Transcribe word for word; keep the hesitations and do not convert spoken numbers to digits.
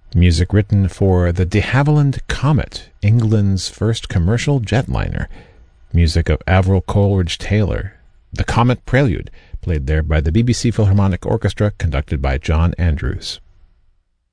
Music written for the de Havilland Comet, England's first commercial jetliner. Music of Avril Coleridge-Taylor. The Comet Prelude, played there by the B B C Philharmonic Orchestra, conducted by John Andrews.